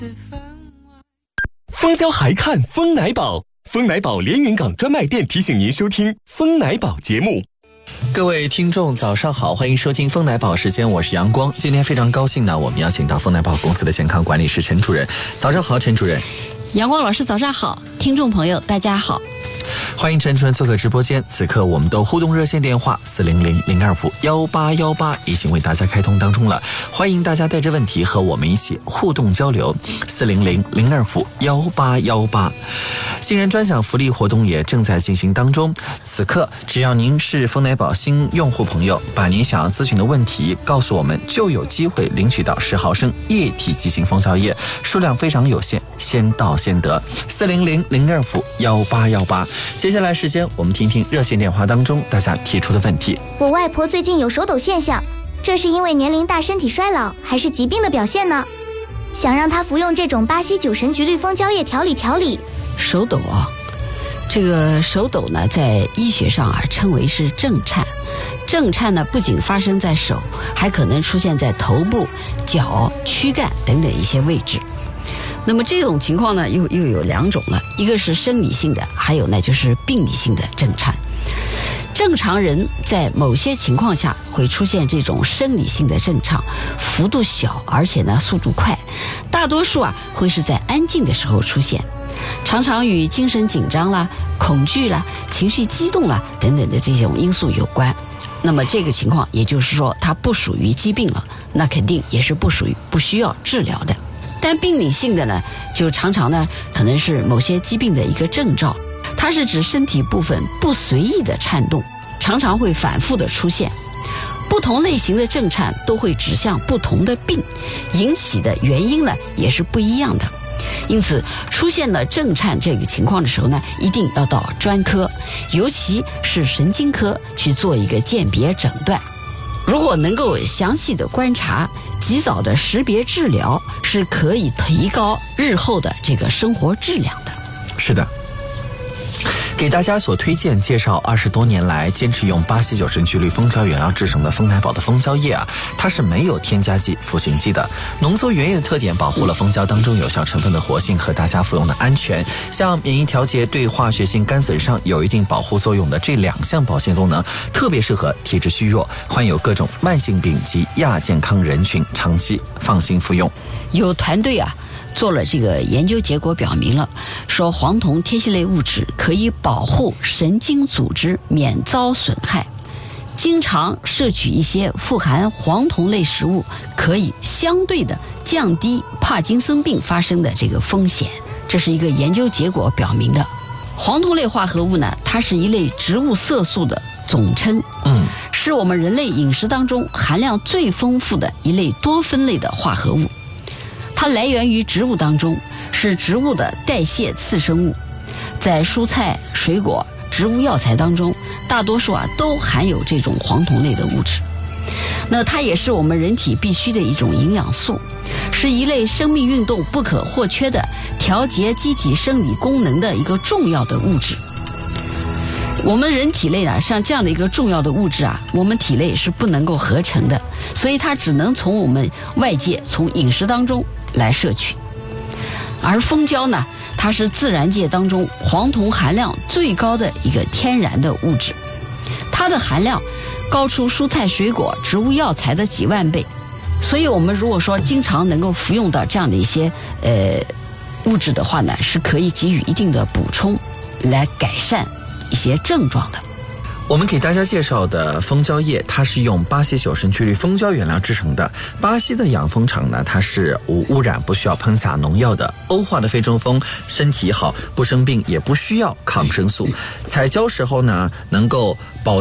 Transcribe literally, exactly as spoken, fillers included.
蜂胶还看蜂奶宝，蜂奶宝连云港专卖店提醒您收听蜂奶宝节目。 各位听众早上好，欢迎收听蜂奶宝时间，我是阳光。今天非常高兴呢，我们邀请到蜂奶宝公司的健康管理师陈主任。早上好，陈主任。 阳光老师早上好，听众朋友大家好。 欢迎陈主任做客直播间，此刻我们的互动热线电话四零零零二五幺八幺八已经为大家开通当中了，欢迎大家带着问题和我们一起互动交流，四零零零二五幺八幺八。新人专享福利活动也正在进行当中，此刻只要您是蜂奶宝新用户朋友，把您想要咨询的问题告诉我们，就有机会领取到十毫升液体剂型蜂胶液，数量非常有限，先到先得，四零零零二五幺八幺八。接下来时间我们听听热线电话当中大家提出的问题。 我外婆最近有手抖现象，这是因为年龄大身体衰老还是疾病的表现呢？想让她服用这种巴西九神菊绿蜂胶液调理调理。 手抖啊，这个手抖呢在医学上啊称为是震颤。震颤呢不仅发生在手，还可能出现在头部、脚、躯干等等一些位置。那么这种情况呢又又有两种了，一个是生理性的，还有呢就是病理性的震颤。正常人在某些情况下会出现这种生理性的震颤，幅度小，而且呢速度快，大多数啊会是在安静的时候出现，常常与精神紧张啦、恐惧啦、情绪激动啦等等的这种因素有关。那么这个情况也就是说它不属于疾病了，那肯定也是不属于不需要治疗的。但病理性的呢，就常常呢可能是某些疾病的一个征兆，它是指身体部分不随意的颤动，常常会反复的出现。不同类型的震颤都会指向不同的病，引起的原因呢也是不一样的。因此出现了震颤这个情况的时候呢，一定要到专科，尤其是神经科去做一个鉴别诊断。如果能够详细的观察，及早的识别治疗，是可以提高日后的这个生活质量的。 是的，给大家所推荐介绍二十多年来坚持用巴西九神菊绿蜂胶原料制成的蜂奶宝的蜂胶液啊，它是没有添加剂、赋形剂的。浓缩原液的特点保护了蜂胶当中有效成分的活性和大家服用的安全。像免疫调节、对化学性肝损伤有一定保护作用的这两项保健功能，特别适合体质虚弱、患有各种慢性病及亚健康人群长期放心服用。 有团队啊做了这个研究，结果表明了，说黄酮萜烯类物质可以保护神经组织免遭损害。经常摄取一些富含黄酮类食物，可以相对的降低帕金森病发生的这个风险。这是一个研究结果表明的。黄酮类化合物呢，它是一类植物色素的总称，嗯，是我们人类饮食当中含量最丰富的一类多酚类的化合物。它来源于植物当中，是植物的代谢次生物，在蔬菜、水果、植物药材当中，大多数啊都含有这种黄酮类的物质。那它也是我们人体必须的一种营养素，是一类生命运动不可或缺的调节机体生理功能的一个重要的物质。我们人体内呢，像这样的一个重要的物质啊，我们体内是不能够合成的，所以它只能从我们外界从饮食当中来摄取。而蜂胶呢，它是自然界当中黄酮含量最高的一个天然的物质，它的含量高出蔬菜水果、植物药材的几万倍。所以我们如果说经常能够服用到这样的一些呃物质的话呢，是可以给予一定的补充，来改善一些症状的。 我们给大家介绍的蜂胶液，它是用巴西九神菊绿蜂胶原料制成的。巴西的养蜂场呢，它是无污染、不需要喷洒农药的。欧化的非洲蜂身体好，不生病，也不需要抗生素。采胶时候呢，能够保